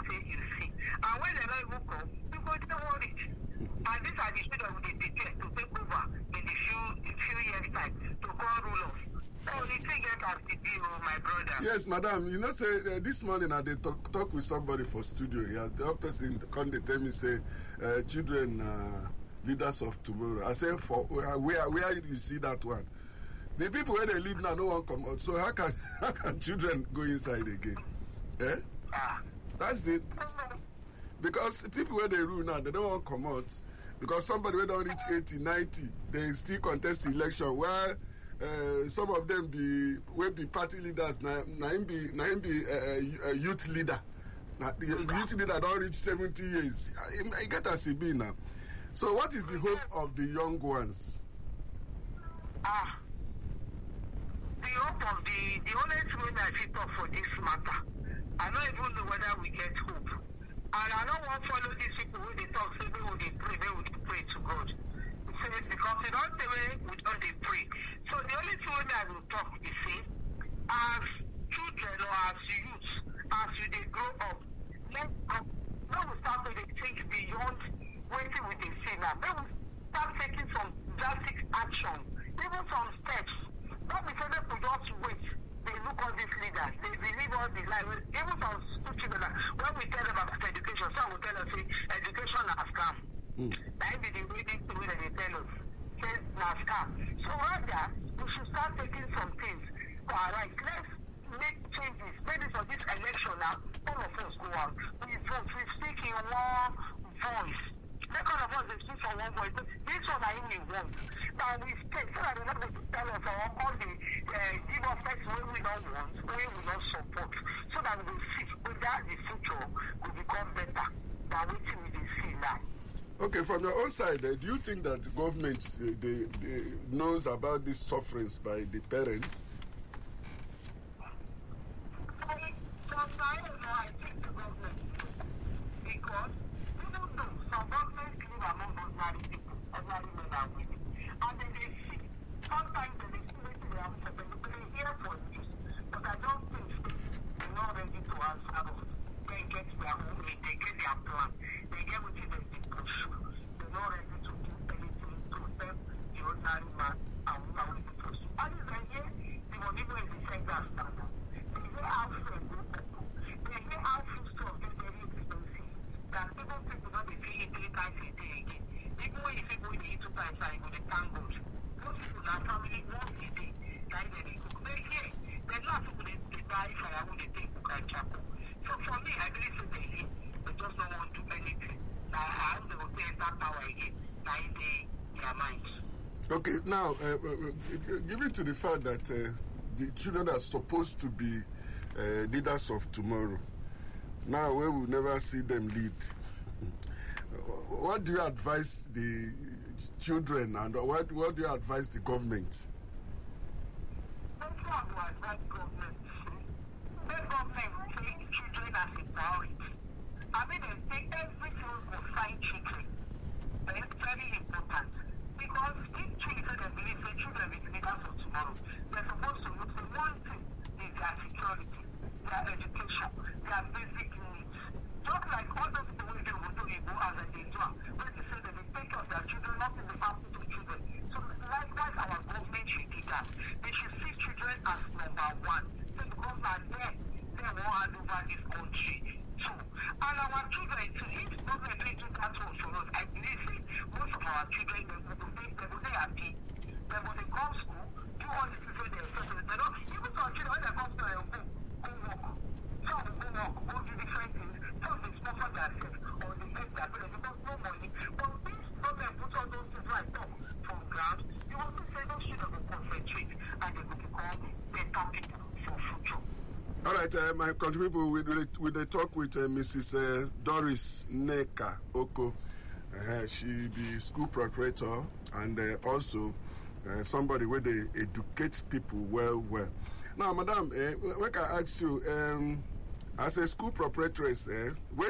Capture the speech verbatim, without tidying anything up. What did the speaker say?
say you see. And when they don't even come, you go don't worry. And these are the children who they prepare to take over in the few in few years time to call rule of. So the thing get as the deal, my brother. Yes, madam. You know, say uh, this morning I did talk, talk with somebody for studio. Yeah, the other person come they tell me say, uh, children uh, leaders of tomorrow. I say for where where where you see that one? The people where they lead now no one come out. So how can how can children go inside again? Eh? Ah. That's it. Because people where they rule now they don't want to come out because somebody where don't reach eighty, ninety, they still contest the election where. Uh, some of them be will be party leaders. Now, now be now be a, a youth leader. Now, the youth leader don't reach seventy years. I, I get a C B now. So, what is the hope of the young ones? Ah, the hope of the the only thing I fit talk for this matter. I don't even know whether we get hope, and I don't want to follow these people when they talk. Say they will they pray, they will pray to God. Because we don't say we don't they pray. So the only thing that I will talk is say, as children or as youth, as we they grow up, let let we start to think beyond waiting with the see now. Let we start taking some drastic action, even some steps. Not because they could just wait. They look at these leaders, they believe all the life. Even some children, when we tell them about education, some will tell us say education has come. Mm. That be the way they do it and they tell us. Says NASCAR. So rather, we should start taking some things for our rights. Let's make changes. Maybe for this election now, all of us go out. We vote. We speak in one voice. Let all of us speak for one voice. This one I only want. Now we speak so that they're not going to tell us all the uh, give us things when we don't want, when we don't support. So that we will see whether the future will become better than what we see now. Okay, from your own side, uh, do you think that the government uh, they, they knows about these sufferings by the parents? I, sometimes I think the government because even though some governments live among ordinary people, ordinary men and women, and then they see, sometimes they see what they have for them, they hear for news, but I don't think they're not ready to answer us. They get their own, they get their plan, they get what they do. They're not ready to do anything to help the ordinary man and woman with the first. And then here, the money is the same gas standard. They hear how food go up. They hear how food stuff get very expensive. That people people don't pay it three times a day again. Even when you say go eat two times a day, they thank God. Most people now family once a day, like they cook. They hear. There's not people they, they die fire when they take cook and charcoal. So for me, I believe that they hear. They just don't want to do anything. Now, they will take that power again. Now, in their minds. Okay, now, uh, uh, given to the fact that uh, the children are supposed to be uh, leaders of tomorrow, now we will never see them lead. What do you advise the children and what, what do you advise the government? That's what I advise government. The government take children as a priority. I mean, they take everything for fine children. That's very important. Because if children they believe the children will be leaders of tomorrow, they're supposed to look for one thing is their security, their education, their basic needs. Just like all those people who do Ebo as they do, when they say that they take care of their children, not in the family to children. So likewise, our government should do that. They should see children as number one. So because now they, they won't hand over this country. Too. And our children, if government do that for us, I believe most of our children, they will be, they will be happy. They will they come to school, do all the things they are. They don't, even some children, when they come to school, go, go work. Some will go work, go do different things. Some they sponsor themselves, or they help their parents, because no money. But this government puts all those things right up from ground, you will see say those children will concentrate, and they will become better people for future. All right, uh, my country people, we will we, we talk with uh, Missus Uh, Doris Nneka Oko. Uh, she be school procurator and uh, also uh, somebody where they educate people well, well. Now, madam, uh, when I ask you, um, as a school proprietress, uh,